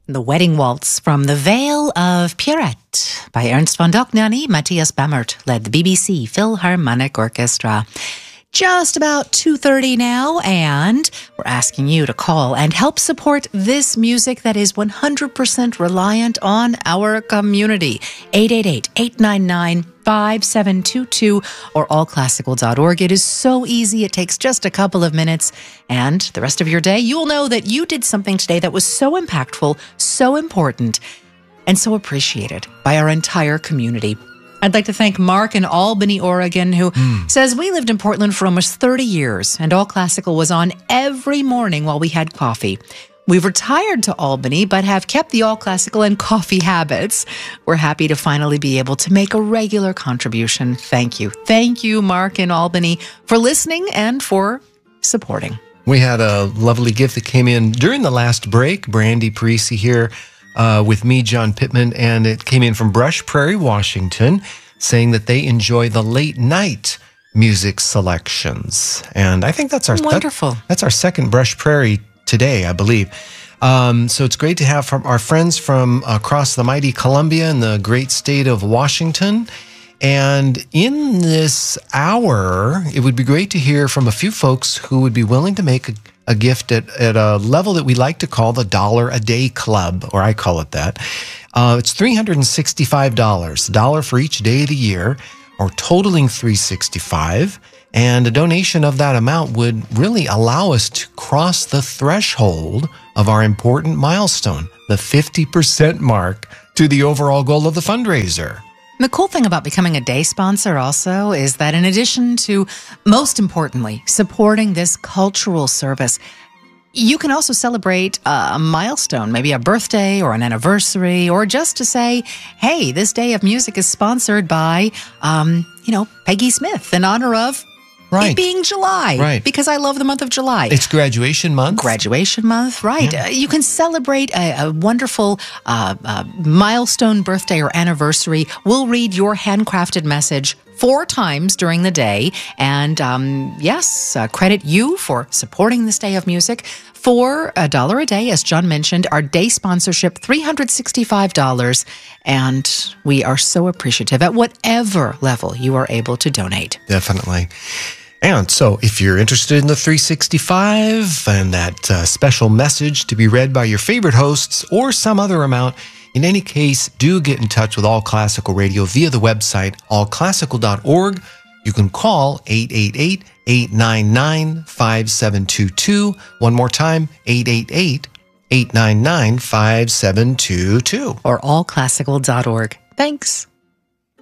The Wedding Waltz from The Vale of Pierrette by Ernst von Dohnanyi. Matthias Bammert led the BBC Philharmonic Orchestra. Just about 2:30 now, and we're asking you to call and help support this music that is 100% reliant on our community. 888-899-5722 or allclassical.org. It is so easy. It takes just a couple of minutes, and the rest of your day, you'll know that you did something today that was so impactful, so important, and so appreciated by our entire community. I'd like to thank Mark in Albany, Oregon, who says, we lived in Portland for almost 30 years, and All Classical was on every morning while we had coffee. We've retired to Albany, but have kept the All Classical and coffee habits. We're happy to finally be able to make a regular contribution. Thank you. Thank you, Mark in Albany, for listening and for supporting. We had a lovely gift that came in during the last break. Brandy Parisi here with me, John Pittman, and it came in from Brush Prairie, Washington, saying that they enjoy the late night music selections. And I think that's our wonderful. That's our second Brush Prairie today, I believe. So it's great to have from our friends from across the mighty Columbia and the great state of Washington. And in this hour, it would be great to hear from a few folks who would be willing to make a gift at a level that we like to call the $1 a day club, or I call it that. It's $365, $1 for each day of the year, or totaling $365. And a donation of that amount would really allow us to cross the threshold of our important milestone, the 50% mark to the overall goal of the fundraiser. The cool thing about becoming a day sponsor also is that in addition to, most importantly, supporting this cultural service, you can also celebrate a milestone, maybe a birthday or an anniversary, or just to say, hey, this day of music is sponsored by, Peggy Smith in honor of it being July. Right. Because I love the month of July. It's graduation month. Graduation month, right. Yeah. You can celebrate a wonderful milestone birthday or anniversary. We'll read your handcrafted message 4 times during the day. And credit you for supporting this day of music. For $1 a day, as John mentioned, our day sponsorship, $365. And we are so appreciative at whatever level you are able to donate. Definitely. And so if you're interested in the 365 and that special message to be read by your favorite hosts or some other amount, in any case, do get in touch with All Classical Radio via the website, allclassical.org. You can call 888-899-5722. One more time, 888-899-5722. Or allclassical.org. Thanks.